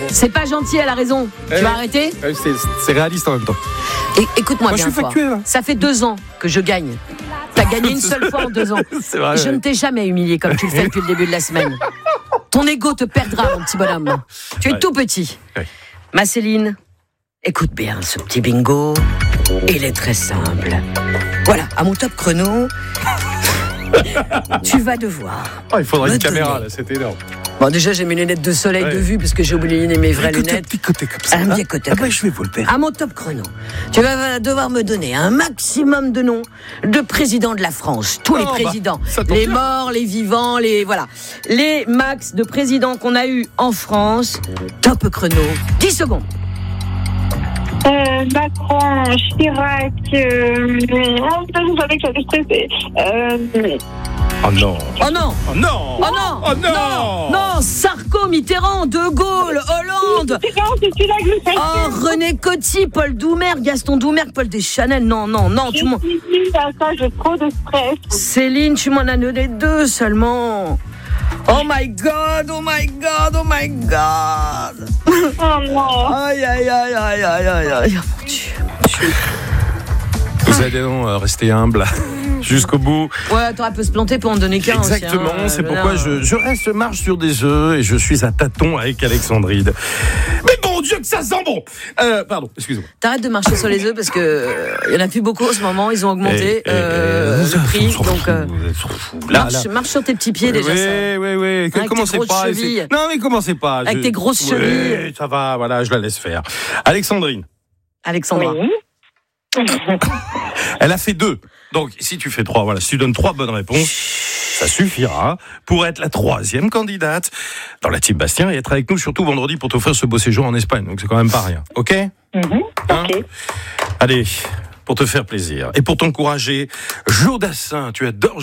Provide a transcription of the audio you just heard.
C'est pas gentil, elle a raison. Tu vas arrêter ? C'est réaliste en même temps. Écoute-moi Moi, bien. je suis factuel. Ça fait 2 ans que je gagne. T'as gagné une seule fois en 2 ans. C'est vrai, Je ne t'ai jamais humilié comme tu le fais depuis le début de la semaine. Ton ego te perdra, mon petit bonhomme. Tu es tout petit. Ouais. Ma Céline, écoute bien ce petit bingo. Il est très simple. Voilà, à mon top chrono, tu vas devoir. Il faudrait me une caméra, donner. là, c'est énorme. Bon, déjà, j'ai mes lunettes de soleil de vue parce que j'ai oublié mes vraies lunettes. Petit côté comme ça. Un petit côté comme je vais vous le faire. À mon top chrono, tu vas devoir me donner un maximum de noms de présidents de la France. Tous les présidents. ça tombe Les bien. morts, les vivants, les max de présidents qu'on a eu en France. Top chrono. 10 secondes. Macron, Chirac, je savais que j'allais stresser. Oh non. Oh non. Oh non. Oh non. Oh non. Non, Sarko, Mitterrand, De Gaulle, Hollande. Non, c'est celui-là que je sais. Oh, René Coty, Paul Doumer, Gaston Doumer, Paul Deschanel. Non, tu m'en... Ça, j'ai trop de stress. Céline, tu m'en as donné 2 seulement. Oh my God, oh my God, oh my God. Oh non. Aïe, aïe, aïe, aïe, aïe, aïe, aïe. Mon Dieu. Vous allez donc rester humble jusqu'au bout. Ouais, t'aurais pu se planter pour en donner qu'un aussi. Exactement, Hein, c'est pourquoi je reste marche sur des œufs et je suis à tâtons avec Alexandrine. Mais bon Dieu que ça sent bon. Pardon, excusez-moi. T'arrêtes de marcher sur les œufs parce que il y en a plus beaucoup en ce moment. Ils ont augmenté le prix. Donc marche sur tes petits pieds déjà. Oui. Avec Commencez tes grosses pas. chevilles. Non mais commencez pas. Avec tes grosses chevilles. Ça va, voilà, je la laisse faire. Alexandrine. Alexandra. Oui. Elle a fait 2. Donc, si tu fais 3, voilà, si tu donnes 3 bonnes réponses, ça suffira pour être la 3e candidate dans la team Bastien et être avec nous surtout vendredi pour t'offrir ce beau séjour en Espagne. Donc, c'est quand même pas rien. OK ? Ok. Allez, pour te faire plaisir et pour t'encourager, Joe Dassin, tu adores